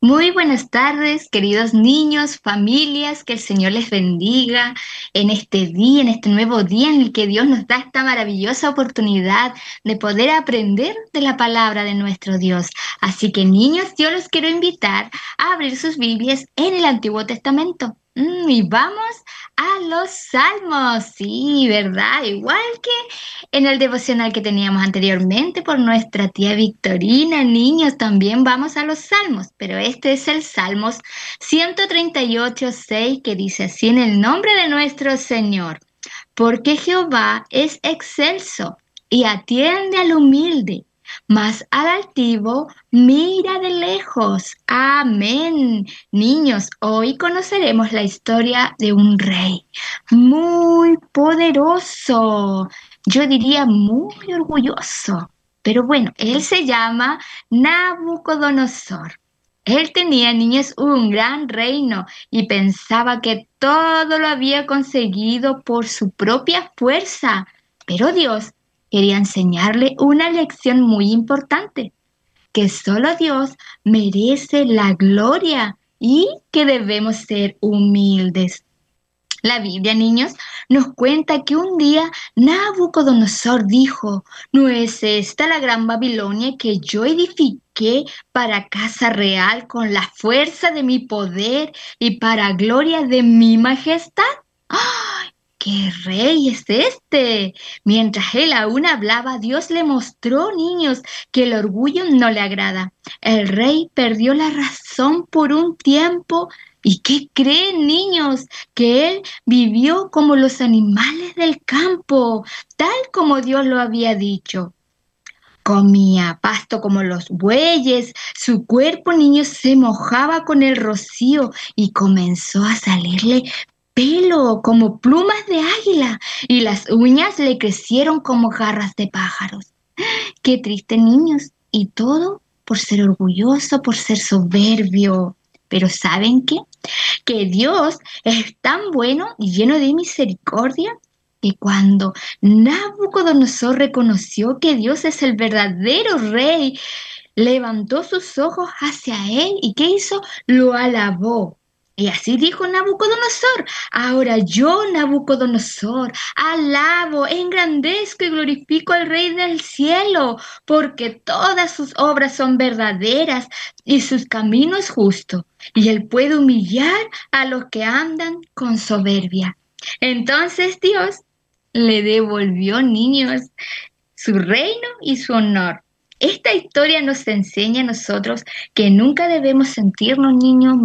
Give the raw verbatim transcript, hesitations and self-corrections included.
Muy buenas tardes, queridos niños, familias, que el Señor les bendiga en este día, en este nuevo día en el que Dios nos da esta maravillosa oportunidad de poder aprender de la palabra de nuestro Dios. Así que niños, yo los quiero invitar a abrir sus Biblias en el Antiguo Testamento. Mm, y vamos a los Salmos, sí, ¿verdad? Igual que en el devocional que teníamos anteriormente por nuestra tía Victorina, niños, también vamos a los Salmos, pero este es el Salmos ciento treinta y ocho, seis, que dice así: en el nombre de nuestro Señor, porque Jehová es excelso y atiende al humilde, mas al altivo mira de lejos. Amén. Niños, hoy conoceremos la historia de un rey muy poderoso, yo diría muy orgulloso. Pero bueno, él se llama Nabucodonosor. Él tenía, niños, un gran reino y pensaba que todo lo había conseguido por su propia fuerza. Pero Dios quería enseñarle una lección muy importante, que solo Dios merece la gloria y que debemos ser humildes. La Biblia, niños, nos cuenta que un día Nabucodonosor dijo: ¿no es esta la gran Babilonia que yo edifiqué para casa real con la fuerza de mi poder y para gloria de mi majestad? ¡Ay! ¿Qué rey es este? Mientras él aún hablaba, Dios le mostró, niños, que el orgullo no le agrada. El rey perdió la razón por un tiempo. ¿Y qué creen, niños? Que él vivió como los animales del campo, tal como Dios lo había dicho. Comía pasto como los bueyes, su cuerpo, niños, se mojaba con el rocío y comenzó a salirle pelo como plumas de águila y las uñas le crecieron como garras de pájaros. Qué triste, niños, y todo por ser orgulloso, por ser soberbio. Pero ¿saben qué? Que Dios es tan bueno y lleno de misericordia que cuando Nabucodonosor reconoció que Dios es el verdadero rey, levantó sus ojos hacia él y ¿qué hizo? Lo alabó. Y así dijo Nabucodonosor: ahora yo, Nabucodonosor, alabo, engrandezco y glorifico al Rey del cielo, porque todas sus obras son verdaderas y sus caminos justos, y él puede humillar a los que andan con soberbia. Entonces Dios le devolvió, niños, su reino y su honor. Esta historia nos enseña a nosotros que nunca debemos sentirnos, niños,